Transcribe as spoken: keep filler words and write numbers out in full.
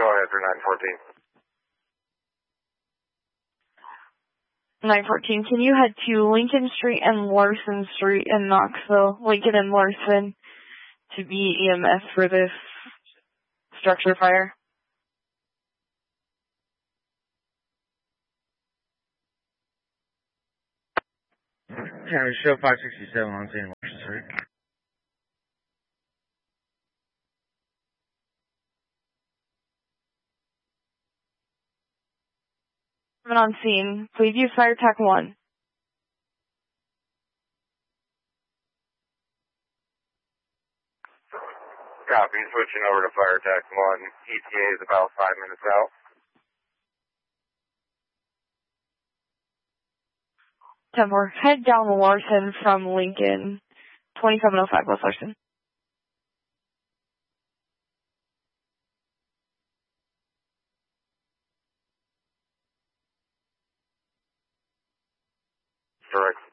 Go ahead for nine fourteen. nine fourteen, can you head to Lincoln Street and Larson Street in Knoxville, Lincoln and Larson, to be E M S for this structure fire? County Show five sixty-seven on scene, Larson Street. On scene, please use fire tac one. Copy, switching over to fire tac one. E T A is about five minutes out. ten four, head down Larson from Lincoln, twenty-seven oh five West Larson. Direct.